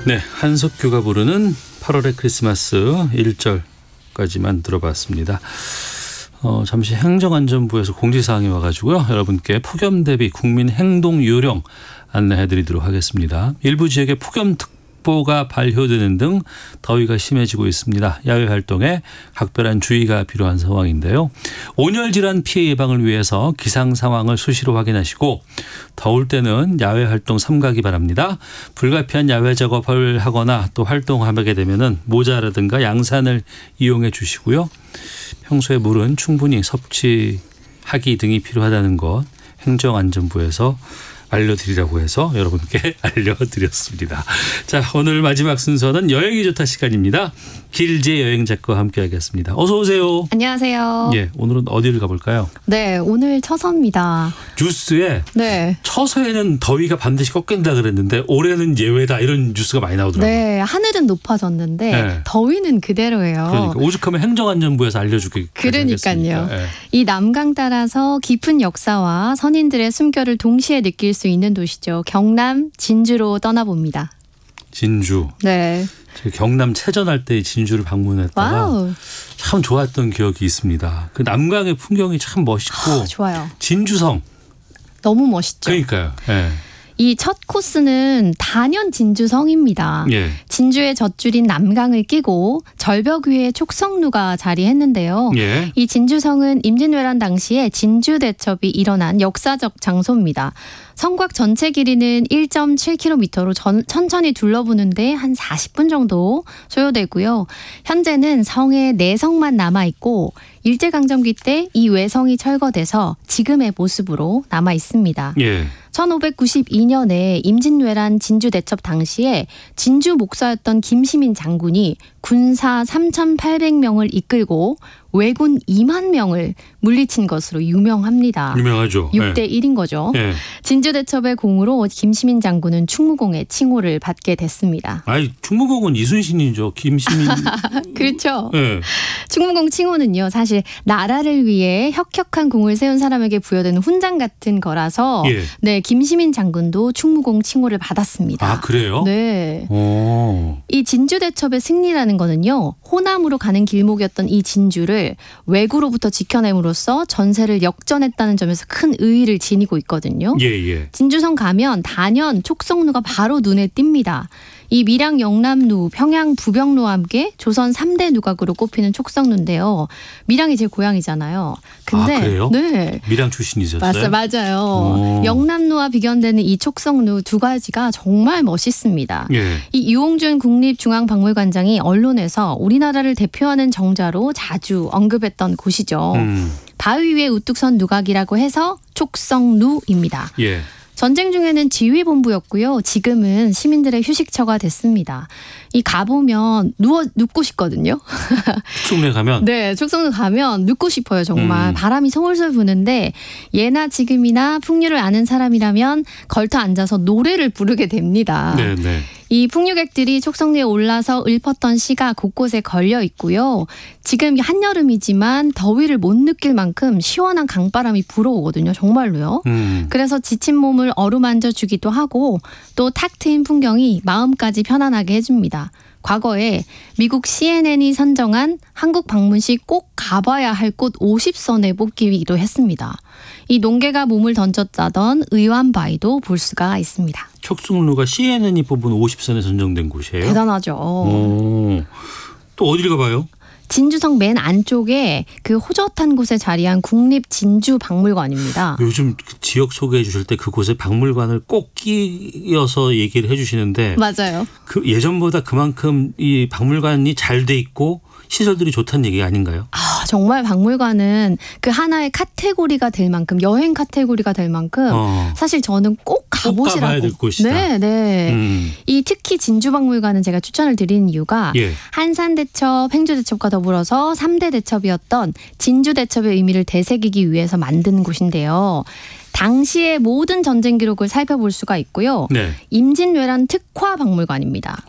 네, 한석규가 부르는 8월의 크리스마스 1절까지만 들어봤습니다. 잠시 행정안전부에서 공지사항이 와가지고요. 여러분께 폭염 대비 국민 행동 요령 안내해드리도록 하겠습니다. 일부 지역에 폭염특보가 발효되는 등 더위가 심해지고 있습니다. 야외 활동에 각별한 주의가 필요한 상황인데요. 온열 질환 피해 예방을 위해서 기상 상황을 수시로 확인하시고 더울 때는 야외 활동 삼가기 바랍니다. 불가피한 야외 작업을 하거나 또 활동하게 되면은 모자라든가 양산을 이용해 주시고요. 평소에 물은 충분히 섭취하기 등이 필요하다는 것 행정안전부에서 알려드리라고 해서 여러분께 알려드렸습니다. 자, 오늘 마지막 순서는 여행이 좋다 시간입니다. 길제 여행작가와 함께하겠습니다. 어서 오세요. 안녕하세요. 예, 오늘은 어디를 가볼까요? 네, 오늘 처서입니다. 뉴스에 처서에는 더위가 반드시 꺾인다 그랬는데 올해는 예외다 이런 뉴스가 많이 나오더라고요. 네, 하늘은 높아졌는데 더위는 그대로예요. 그러니까 오죽하면 행정안전부에서 알려주기. 그러니까요. 이 남강 따라서 깊은 역사와 선인들의 숨결을 동시에 느낄 수 있는 도시죠. 경남 진주로 떠나봅니다. 진주. 네. 경남 체전할 때 진주를 방문했다가 와우. 참 좋았던 기억이 있습니다. 그 남강의 풍경이 참 멋있고 좋아요. 진주성. 너무 멋있죠. 그러니까요. 예. 이 첫 코스는 단연 진주성입니다. 예. 진주의 젖줄인 남강을 끼고 절벽 위에 촉성루가 자리했는데요. 예. 이 진주성은 임진왜란 당시에 진주대첩이 일어난 역사적 장소입니다. 성곽 전체 길이는 1.7km로 천천히 둘러보는데 한 40분 정도 소요되고요. 현재는 성의 내성만 남아있고 일제강점기 때 이 외성이 철거돼서 지금의 모습으로 남아 있습니다. 예. 1592년에 임진왜란 진주대첩 당시에 진주 목사였던 김시민 장군이 군사 3,800명을 이끌고 왜군 2만 명을 물리친 것으로 유명합니다. 유명하죠. 6대 1인 거죠. 예. 진주대첩의 공으로 김시민 장군은 충무공의 칭호를 받게 됐습니다. 아니, 충무공은 이순신이죠. 김시민. 그렇죠. 예. 충무공 칭호는요, 사실 나라를 위해 혁혁한 공을 세운 사람에게 부여되는 훈장 같은 거라서 네, 김시민 장군도 충무공 칭호를 받았습니다. 아, 그래요? 네. 오. 이 진주대첩의 승리라는 거는요, 호남으로 가는 길목이었던 이 진주를 왜구로부터 지켜냄으로써 전세를 역전했다는 점에서 큰 의의를 지니고 있거든요. 예. 진주성 가면 단연 촉성루가 바로 눈에 띕니다. 이 밀양 영남루, 평양 부병루와 함께 조선 3대 누각으로 꼽히는 촉성루인데요. 밀양이 제 고향이잖아요. 근데 그래요? 네. 밀양 출신이셨어요? 맞아요. 오. 영남루와 비견되는 이 촉성루 두 가지가 정말 멋있습니다. 예. 이 유홍준 국립중앙박물관장이 언론에서 우리나라를 대표하는 정자로 자주 언급했던 곳이죠. 바위 위에 우뚝 선 누각이라고 해서 촉성루입니다. 예. 전쟁 중에는 지휘본부였고요. 지금은 시민들의 휴식처가 됐습니다. 이 가보면 눕고 싶거든요. 촉성루에 가면? 네, 촉성루 가면 눕고 싶어요. 정말 바람이 솔솔 부는데 예나 지금이나 풍류를 아는 사람이라면 걸터 앉아서 노래를 부르게 됩니다. 네. 이 풍류객들이 촉성루에 올라서 읊었던 시가 곳곳에 걸려 있고요. 지금 한여름이지만 더위를 못 느낄 만큼 시원한 강바람이 불어오거든요. 정말로요. 그래서 지친 몸을 어루만져 주기도 하고 또 탁 트인 풍경이 마음까지 편안하게 해줍니다. 과거에 미국 CNN이 선정한 한국 방문 시 꼭 가봐야 할 곳 50선에 뽑기도 했습니다. 이 농개가 몸을 던졌다던 의완바위도 볼 수가 있습니다. 촉성루가 CNN이 뽑은 50선에 선정된 곳이에요? 대단하죠. 오. 또 어디를 가봐요? 진주성 맨 안쪽에 그 호젓한 곳에 자리한 국립진주박물관입니다. 요즘 지역 소개해 주실 때 그곳에 박물관을 꼭 끼어서 얘기를 해 주시는데 맞아요. 그 예전보다 그만큼 이 박물관이 잘 돼 있고 시설들이 좋다는 얘기 아닌가요? 정말 박물관은 그 하나의 카테고리가 될 만큼 여행 카테고리가 될 만큼 사실 저는 꼭 가보시라고. 꼭 가봐야 될 곳이다. 네. 이 특히 진주박물관은 제가 추천을 드리는 이유가 한산대첩, 행주대첩과 더불어서 3대 대첩이었던 진주대첩의 의미를 되새기기 위해서 만든 곳인데요. 당시의 모든 전쟁 기록을 살펴볼 수가 있고요. 임진왜란 특화 박물관입니다.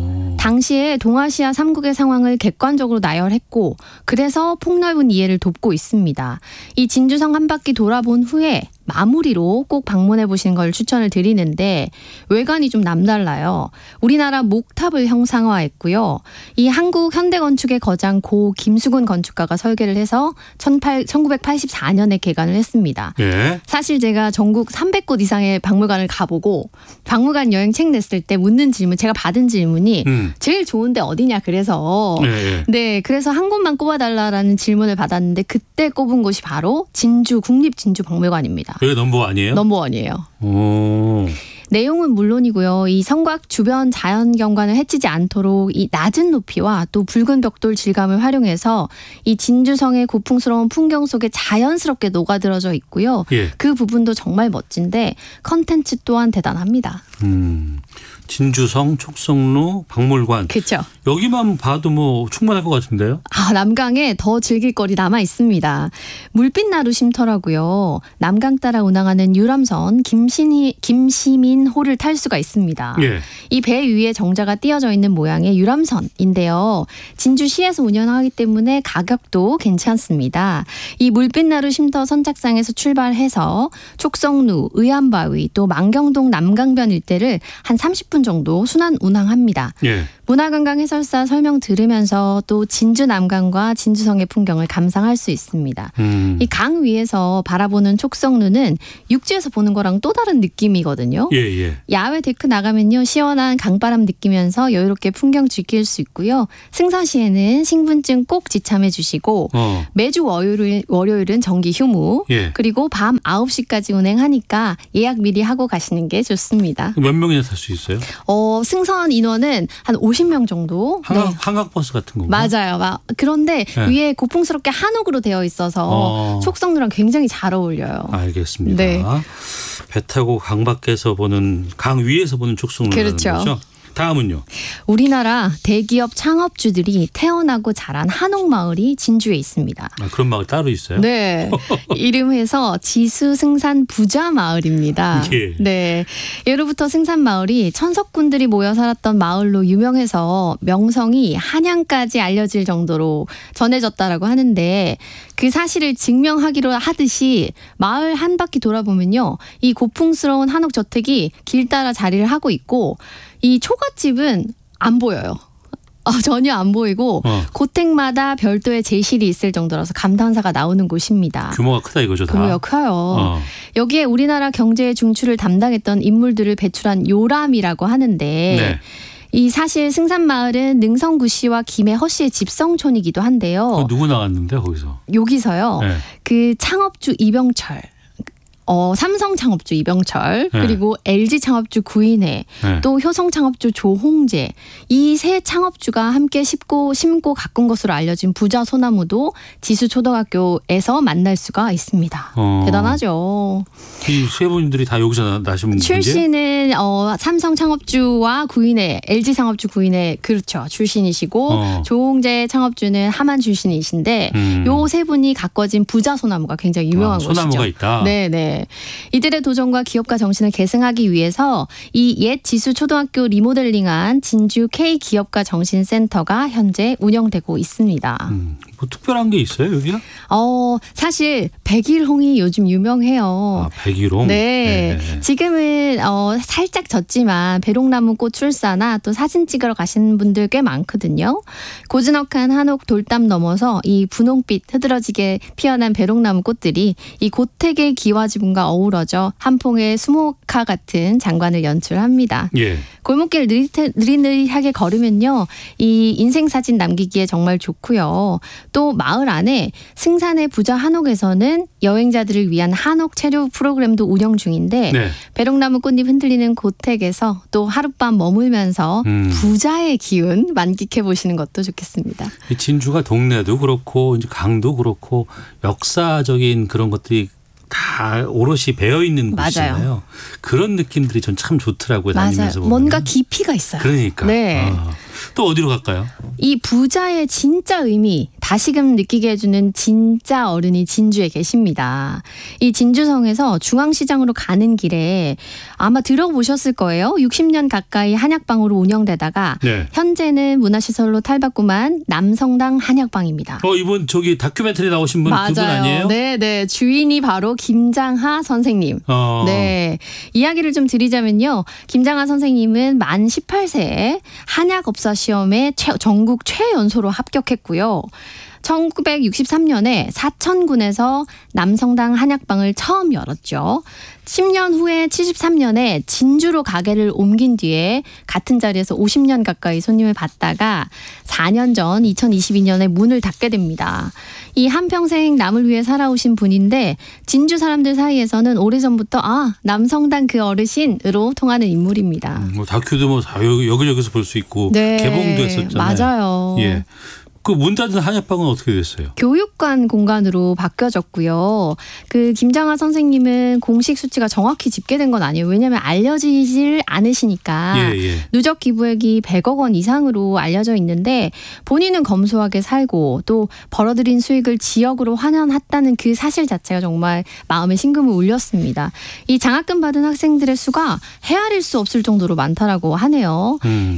당시에 동아시아 3국의 상황을 객관적으로 나열했고 그래서 폭넓은 이해를 돕고 있습니다. 이 진주성 한 바퀴 돌아본 후에 마무리로 꼭 방문해 보시는 걸 추천을 드리는데 외관이 좀 남달라요. 우리나라 목탑을 형상화했고요. 이 한국 현대건축의 거장 고 김수근 건축가가 설계를 해서 1984년에 개관을 했습니다. 예. 사실 제가 전국 300곳 이상의 박물관을 가보고 박물관 여행 책 냈을 때 묻는 질문, 제가 받은 질문이 제일 좋은데 어디냐 그래서 네, 그래서 한 곳만 꼽아달라라는 질문을 받았는데 그때 꼽은 곳이 바로 진주 국립진주박물관입니다. 여기 넘버원이에요? 넘버원이에요. 오. 내용은 물론이고요. 이 성곽 주변 자연경관을 해치지 않도록 이 낮은 높이와 또 붉은 벽돌 질감을 활용해서 이 진주성의 고풍스러운 풍경 속에 자연스럽게 녹아들어져 있고요. 예. 그 부분도 정말 멋진데 컨텐츠 또한 대단합니다. 진주성, 촉성로, 박물관. 그렇죠. 여기만 봐도 뭐 충분할 것 같은데요? 남강에 더 즐길 거리 남아 있습니다. 물빛나루 쉼터라고요. 남강 따라 운항하는 유람선 김시민호를 탈 수가 있습니다. 예. 이 배 위에 정자가 띄어져 있는 모양의 유람선인데요. 진주시에서 운영하기 때문에 가격도 괜찮습니다. 이 물빛나루 쉼터 선착장에서 출발해서 촉성루, 의암바위 또 만경동 남강변 일대를 한 30분 정도 순환 운항합니다. 예. 문화관광 해설사 설명 들으면서 또 진주 남강과 진주성의 풍경을 감상할 수 있습니다. 이 강 위에서 바라보는 촉성루는 육지에서 보는 거랑 또 다른 느낌이거든요. 예. 야외 데크 나가면요 시원한 강바람 느끼면서 여유롭게 풍경 즐길 수 있고요. 승선 시에는 신분증 꼭 지참해 주시고 매주 월요일은 정기 휴무 예. 그리고 밤 9시까지 운행하니까 예약 미리 하고 가시는 게 좋습니다. 몇 명이나 탈 수 있어요? 승선 인원은 한 50명 정도. 한강버스 같은 건가? 맞아요. 그런데 네. 위에 고풍스럽게 한옥으로 되어 있어서 촉성루랑 굉장히 잘 어울려요. 알겠습니다. 네. 배 타고 강 밖에서 보는, 강 위에서 보는 촉성로라는 그렇죠. 거죠? 다음은요. 우리나라 대기업 창업주들이 태어나고 자란 한옥마을이 진주에 있습니다. 그런 마을 따로 있어요? 네. 이름해서 지수승산 부자마을입니다. 예. 네. 예로부터 승산마을이 천석군들이 모여 살았던 마을로 유명해서 명성이 한양까지 알려질 정도로 전해졌다라고 하는데 그 사실을 증명하기로 하듯이 마을 한 바퀴 돌아보면요. 이 고풍스러운 한옥 저택이 길 따라 자리를 하고 있고 이 초가집은 안 보여요. 전혀 안 보이고 고택마다 별도의 제실이 있을 정도라서 감탄사가 나오는 곳입니다. 규모가 크다 이거죠, 다. 규모가 커요. 여기에 우리나라 경제의 중추를 담당했던 인물들을 배출한 요람이라고 하는데 네. 이 사실 승산마을은 능성구씨와 김해허씨의 집성촌이기도 한데요. 누구 나왔는데 거기서? 여기서요. 네. 그 창업주 이병철. 삼성 창업주 이병철 그리고 LG 창업주 구인회 또 효성 창업주 조홍재 이 세 창업주가 함께 심고 가꾼 것으로 알려진 부자 소나무도 지수초등학교에서 만날 수가 있습니다. 대단하죠. 이 세 분들이 다 여기서 나신 분들이에요? 출신은 삼성 창업주와 구인회 LG 창업주 구인회 그렇죠. 출신이시고 조홍재 창업주는 함안 출신이신데 요 세 분이 가꿔진 부자 소나무가 굉장히 유명한 곳이죠. 소나무가 있다. 네네. 이들의 도전과 기업가 정신을 계승하기 위해서 이 옛 지수초등학교 리모델링한 진주 K기업가 정신센터가 현재 운영되고 있습니다. 뭐 특별한 게 있어요 여기요? 사실 백일홍이 요즘 유명해요. 백일홍? 네. 지금은 살짝 졌지만 배롱나무 꽃 출사나 또 사진 찍으러 가시는 분들 꽤 많거든요. 고즈넉한 한옥 돌담 넘어서 이 분홍빛 흐드러지게 피어난 배롱나무 꽃들이 이 고택의 기와지분과 어우러져 한 폭의 수목화 같은 장관을 연출합니다. 예. 골목길 느릿느릿하게 걸으면요. 이 인생사진 남기기에 정말 좋고요. 또 마을 안에 승산의 부자 한옥에서는 여행자들을 위한 한옥 체류 프로그램도 운영 중인데 배롱나무 꽃잎 흔들리는 고택에서 또 하룻밤 머물면서 부자의 기운 만끽해 보시는 것도 좋겠습니다. 진주가 동네도 그렇고 이제 강도 그렇고 역사적인 그런 것들이 다 오롯이 배어있는 곳이잖아요. 그런 느낌들이 전 참 좋더라고요. 맞아요. 다니면서 보면. 뭔가 깊이가 있어요. 그러니까. 네. 또 어디로 갈까요? 이 부자의 진짜 의미 다시금 느끼게 해주는 진짜 어른이 진주에 계십니다. 이 진주성에서 중앙시장으로 가는 길에 아마 들어보셨을 거예요. 60년 가까이 한약방으로 운영되다가 네. 현재는 문화시설로 탈바꿈한 남성당 한약방입니다. 이분 저기 다큐멘터리 나오신 분 그분 아니에요? 네. 주인이 바로 김장하 선생님. 네. 이야기를 좀 드리자면요. 김장하 선생님은 만 18세에 한약업사 시험에 전국 최연소로 합격했고요. 1963년에 사천군에서 남성당 한약방을 처음 열었죠. 10년 후에 73년에 진주로 가게를 옮긴 뒤에 같은 자리에서 50년 가까이 손님을 받다가 4년 전 2022년에 문을 닫게 됩니다. 이 한평생 남을 위해 살아오신 분인데 진주 사람들 사이에서는 오래전부터 남성당 그 어르신으로 통하는 인물입니다. 다큐도 뭐 여기저기서 볼 수 있고 네, 개봉도 했었잖아요. 맞아요. 예. 그 문 닫은 한약방은 어떻게 됐어요? 교육관 공간으로 바뀌어졌고요. 그 김장하 선생님은 공식 수치가 정확히 집계된 건 아니에요. 왜냐하면 알려지질 않으시니까 누적 기부액이 100억 원 이상으로 알려져 있는데 본인은 검소하게 살고 또 벌어들인 수익을 지역으로 환원했다는 그 사실 자체가 정말 마음에 심금을 울렸습니다. 이 장학금 받은 학생들의 수가 헤아릴 수 없을 정도로 많다라고 하네요.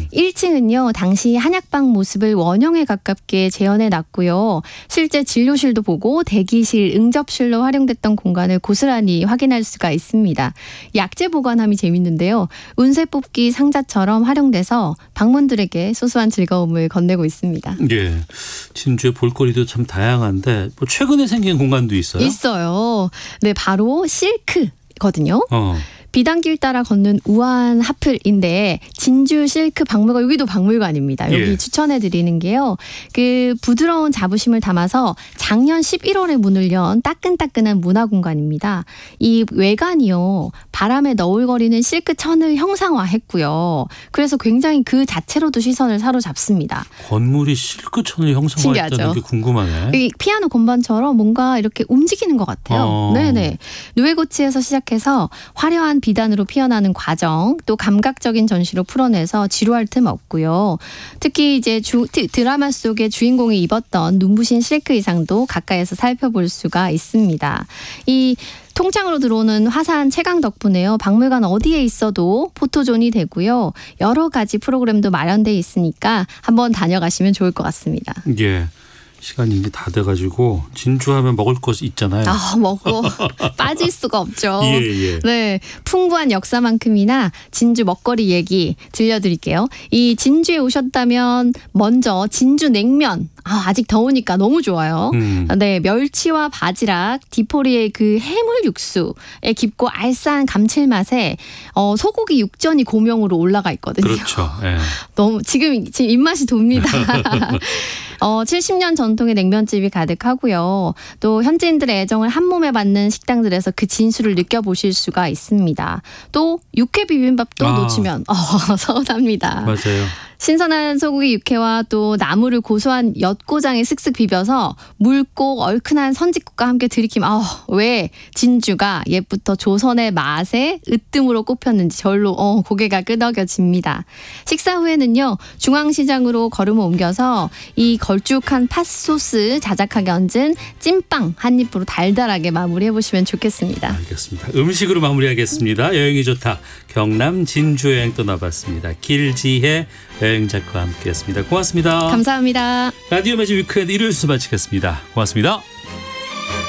1층은요. 당시 한약방 모습을 원형에 가깝게 재현해 놨고요. 실제 진료실도 보고 대기실, 응접실로 활용됐던 공간을 고스란히 확인할 수가 있습니다. 약재 보관함이 재밌는데요. 운세 뽑기 상자처럼 활용돼서 방문들에게 소소한 즐거움을 건네고 있습니다. 예, 진주의 볼거리도 참 다양한데 뭐 최근에 생긴 공간도 있어요? 있어요. 네, 바로 실크거든요. 비단길 따라 걷는 우아한 하플인데 진주 실크 박물관 여기도 박물관입니다. 여기 추천해 드리는 게요. 그 부드러운 자부심을 담아서 작년 11월에 문을 연 따끈따끈한 문화공간입니다. 이 외관이요. 바람에 너울거리는 실크천을 형상화했고요. 그래서 굉장히 그 자체로도 시선을 사로잡습니다. 건물이 실크천을 형상화했다는 게 궁금하네. 이 피아노 건반처럼 뭔가 이렇게 움직이는 것 같아요. 네네. 누에고치에서 시작해서 화려한 비단으로 피어나는 과정, 또 감각적인 전시로 풀어내서 지루할 틈 없고요. 특히 이제 드라마 속의 주인공이 입었던 눈부신 실크 의상도 가까이서 살펴볼 수가 있습니다. 이 통창으로 들어오는 화사한 채광 덕분에요. 박물관 어디에 있어도 포토존이 되고요. 여러 가지 프로그램도 마련돼 있으니까 한번 다녀가시면 좋을 것 같습니다. 예. 시간이 이제 다 돼가지고 진주하면 먹을 것 있잖아요. 먹고 빠질 수가 없죠. 예. 네, 풍부한 역사만큼이나 진주 먹거리 얘기 들려드릴게요. 이 진주에 오셨다면 먼저 진주 냉면. 아직 더우니까 너무 좋아요. 네, 멸치와 바지락, 디포리의 그 해물 육수에 깊고 알싸한 감칠맛에 소고기 육전이 고명으로 올라가 있거든요. 그렇죠. 예. 너무 지금 입맛이 돕니다. 70년 전통의 냉면집이 가득하고요. 또 현지인들의 애정을 한 몸에 받는 식당들에서 그 진수를 느껴보실 수가 있습니다. 또 육회 비빔밥도 놓치면 서운합니다. 맞아요. 신선한 소고기 육회와 또 나물을 고소한 엿고장에 슥슥 비벼서 묽고 얼큰한 선짓국과 함께 들이키면 왜 진주가 옛부터 조선의 맛에 으뜸으로 꼽혔는지 절로 고개가 끄덕여집니다. 식사 후에는요. 중앙시장으로 걸음을 옮겨서 이 걸쭉한 팥소스 자작하게 얹은 찐빵 한 입으로 달달하게 마무리해보시면 좋겠습니다. 알겠습니다. 음식으로 마무리하겠습니다. 여행이 좋다. 경남 진주 여행 떠나봤습니다. 길지혜 여행작가와 함께했습니다. 고맙습니다. 감사합니다. 라디오 매직 위크엔드 일요일 순서 마치겠습니다. 고맙습니다.